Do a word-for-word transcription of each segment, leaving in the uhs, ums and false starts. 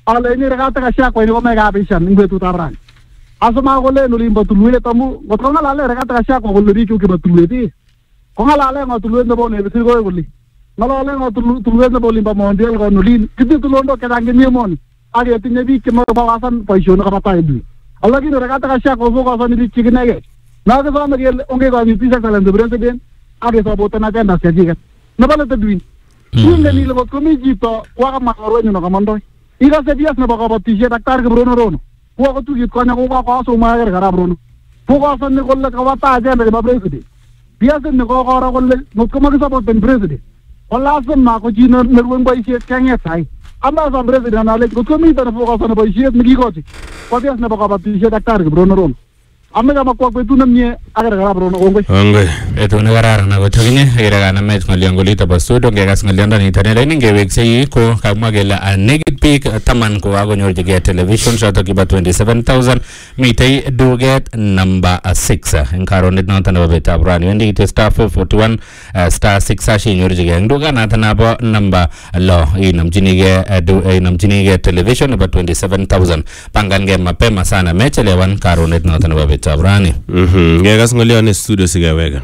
ale ni regata ka siya ko ni ko may gapisyan ng betut abran asama ko le no limbo tulwe tamu ngotko ngala regata ka siya ko ko liri ko ke tulwe ti ko ngala le ngotulwe no bo ne bitir ko ko li ngala le ngotulwe no bo limba mondial ko no lin kiti tulondo ke dange ni mon age tinye bi ke mo bawasan paisyon ka patay bi alla ki regata ka siya ko ko so ni chiginege na ka so magel onge ko ni pisa kala de president age so bota na tenda se diga na bala te duin Kunde ni lebo komi jito waka makaro nyo nakamandoy. Ika se bias na baka batisya daktar ke Bruno Rono. Waka tu jit kanya kuka kaso umayagar kara Bruno. Kuka asan ni kolle kawata aja na ba president. Bias ni kuka kara kolle nutko magisapot pen president. Wala asan ma ko jino nerweng ba isiyet kanya say. Ama asan president na alek nutko mita na kuka asan na ba isiyet nagikochi. Kwa bias na baka batisya daktar ke Bruno Rono. Ame kama kwa kwetu namye agar kara Bruno Ongwe. Ongwe. Eto negara na gotoginye gira na met ngaliangolita basudo ngegas ngalianda ni tanela ninge wekse ko kamagela a negit peak taman ko ago nyorje ge television shot kiba twenty-seven thousand mitay do get number six en karonet non tan beta brani wendi te star four forty-one uh, star six ashi nyorje ge ndo kana tan abo number lo i namjini ge do i namjini ge television about twenty-seven thousand pangan ge mapema sana mechele wan karonet non tan beta brani mhm ngegas ngalianda studio siga wega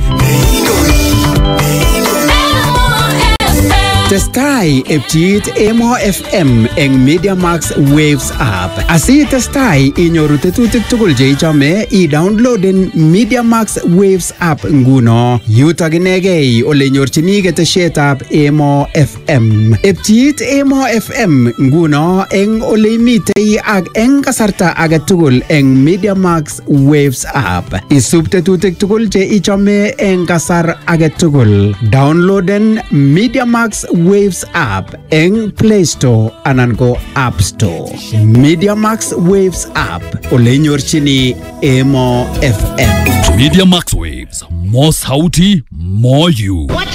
Testai epchit Emo F M eng Media Max Waves app. Asi testai inyoru tetutik tugul je ichome i-downloaden Media Max Waves app nguno. Yutok inegei ole nyorchini ketesietab Emo F M. Epchit Emo F M nguno eng ole imitei ak eng kasarta age tugul eng Media Max Waves app. Isub tetutik tugul je ichome eng kasar age tugul. Downloaden Media Max Waves app eng Play Store anan go App Store. Media Max Waves app ole nyorchini Emo F M. Media Max Waves, more sauti, more you.